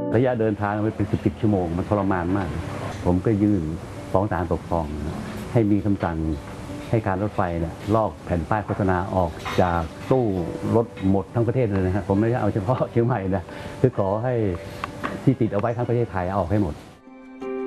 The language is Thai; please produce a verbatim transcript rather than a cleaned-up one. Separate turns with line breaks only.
ระยะเดินทางไปเป็นสิบสิบชั่วโมงมันทรมานมาก ผมก็ยื่นฟ้องศาลปกครองให้มีคำสั่งให้การรถไฟเนี่ยลอกแผ่นป้ายโฆษณาออกจากตู้รถหมดทั้งประเทศเลยนะครับผมไม่ได้เอาเฉพาะเชียงใหม่นะคือขอให้ที่ติดเอาไว้ทั้งประเทศไทยเอาออกให้หมด